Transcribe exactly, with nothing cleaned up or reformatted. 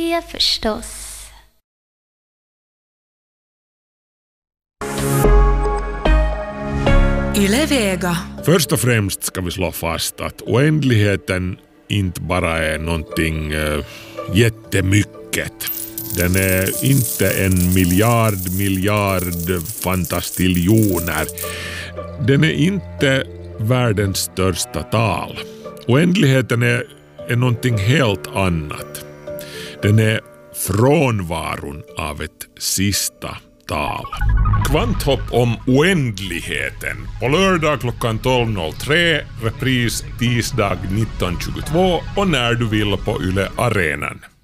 det förstås. Yle Vega. Först och främst ska vi slå fast att oändligheten inte bara är någonting äh, jättemycket. Den är inte en miljard, miljard fantastiljoner. Den är inte världens största tal. Oändligheten är, är någonting helt annat. Den är frånvaron av ett sista tal. Kvanthopp om oändligheten. På lördag klockan tolv noll tre, repris tisdag nitton tjugotvå och när du vill på Yle Arenan.